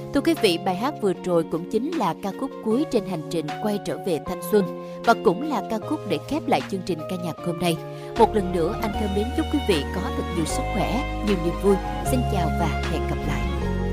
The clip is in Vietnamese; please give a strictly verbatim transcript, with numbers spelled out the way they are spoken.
Thưa quý vị, bài hát vừa rồi cũng chính là ca khúc cuối trên hành trình quay trở về thanh xuân và cũng là ca khúc để khép lại chương trình ca nhạc hôm nay. Một lần nữa, anh Thơm đến chúc quý vị có thật nhiều sức khỏe, nhiều niềm vui. Xin chào và hẹn gặp lại.